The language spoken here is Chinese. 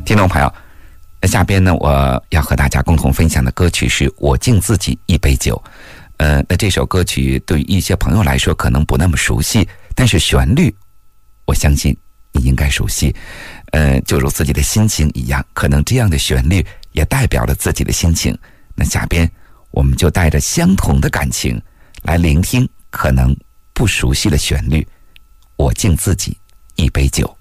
听众朋友，下边呢，我要和大家共同分享的歌曲是《我敬自己一杯酒》。那这首歌曲对于一些朋友来说可能不那么熟悉，但是旋律，我相信你应该熟悉。就如自己的心情一样，可能这样的旋律也代表了自己的心情。那下边我们就带着相同的感情来聆听可能不熟悉的旋律。我敬自己一杯酒。